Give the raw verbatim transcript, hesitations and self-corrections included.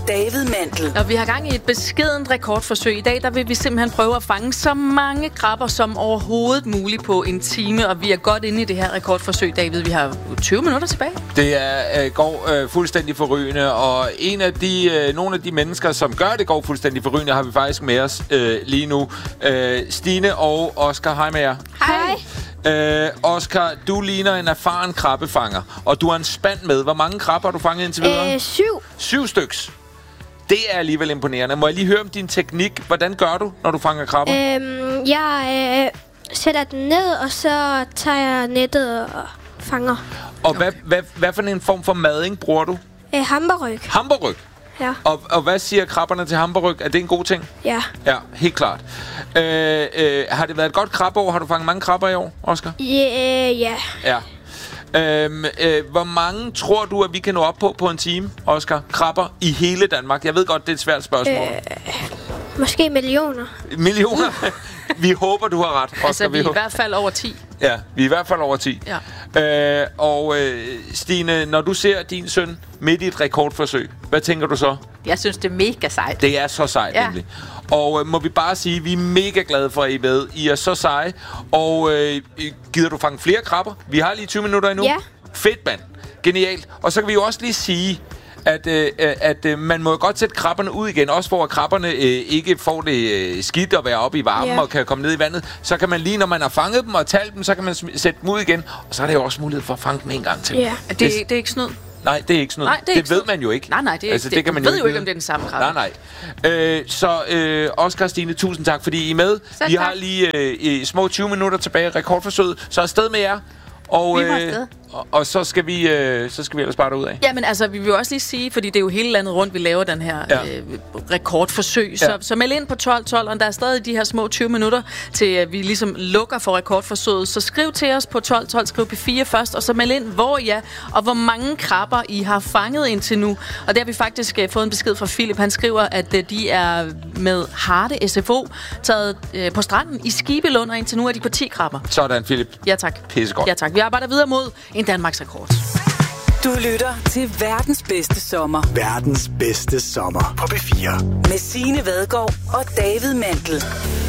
David Mandel. Og vi har gang i et beskedent rekordforsøg. I dag der vil vi simpelthen prøve at fange så mange krabber som overhovedet muligt på en time. Og vi er godt inde i det her rekordforsøg, David. Vi har tyve minutter tilbage. Det er, øh, går øh, fuldstændig forrygende, og en af de, øh, nogle af de mennesker, som gør det går fuldstændig forrygende, har vi faktisk med os øh, lige nu. Øh, Stine og Oscar, hej med jer. Hej. Øh, Oscar, du ligner en erfaren krabbefanger, og du har en spand med. Hvor mange krabber har du fanget indtil videre? Øh, syv. Syv styks. Det er alligevel imponerende. Må jeg lige høre om din teknik? Hvordan gør du, når du fanger krabber? Øhm, jeg øh, sætter den ned, og så tager jeg nettet og fanger. Og okay. hvad, hvad, hvad for en form for mading bruger du? Øh, hamburgerryg. Hamburgerryg? Ja. Og, og hvad siger krabberne til hamburgerryg? Er det en god ting? Ja. Ja, helt klart. Øh, øh, har det været et godt krabbeår? Har du fanget mange krabber i år, Oscar? Yeah, ja. Ja. Øhm, øh, hvor mange tror du, at vi kan nå op på på en time, Oscar? Krabber i hele Danmark? Jeg ved godt, det er et svært spørgsmål. Øh, måske millioner. Millioner? Vi håber, du har ret, Oscar. Altså, vi er vi i hvert fald over ti. Ja, vi er i hvert fald over ti. Ja. Øh, og øh, Stine, når du ser din søn midt i et rekordforsøg, hvad tænker du så? Jeg synes, det er mega sejt. Det er så sejt, ja. Nemlig. Og øh, må vi bare sige, at vi er mega glade for, at I er med. I er så seje. Og øh, gider du fange flere krabber? Vi har lige tyve minutter endnu. Ja. Fedt, mand. Genialt. Og så kan vi jo også lige sige, at, øh, at øh, man må jo godt sætte krabberne ud igen, også for at krabberne øh, ikke får det øh, skidt at være oppe i varmen, yeah. og kan komme ned i vandet. Så kan man lige, når man har fanget dem og talt dem, så kan man sm- sætte dem ud igen. Og så er der jo også mulighed for at fange dem en gang til. Yeah. Det, det er ikke snyd. Nej, det er ikke sådan noget. Nej, det er det ikke ved snyd. man jo ikke. Nej, nej, det er altså, ikke det. Kan man ved jo jo ikke, om det er den samme krabbe. Nej, nej. Øh, så øh, Oscar og Stine, tusind tak, fordi I er med. Så Vi tak. har lige øh, små tyve minutter tilbage i rekordforsøget. Så afsted med jer. Og, Vi må øh, afsted. og, og så skal vi øh, så skal vi ellers bare derud af. Ja, men altså, vi vil jo også lige sige, fordi det er jo hele landet rundt, vi laver den her Ja. øh, rekordforsøg. Så, Ja. så meld ind på tolv tolv, og der er stadig de her små tyve minutter, til at vi ligesom lukker for rekordforsøget. Så skriv til os på tolv tolv, skriv P fire først, og så meld ind, hvor I er, og hvor mange krabber I har fanget indtil nu. Og der har vi faktisk øh, fået en besked fra Philip. Han skriver, at øh, de er med Harte S F O taget øh, på stranden i Skibelund, og indtil nu er de på ti krabber. Sådan, Philip. Ja, tak. Pissegodt. Ja, tak. Vi arbejder videre mod en Danmarks rekord. Du lytter til verdens bedste sommer. Verdens bedste sommer på P fire. Med Signe Vadgaard og David Mandel.